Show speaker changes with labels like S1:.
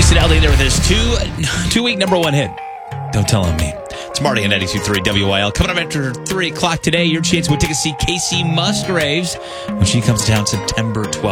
S1: Jason Aldean there with his two-week number one hit. Don't tell on me. It's Marty on 92.3 WYL. Coming up after 3 o'clock today, your chance to take a see Casey Musgraves when she comes down September 12th.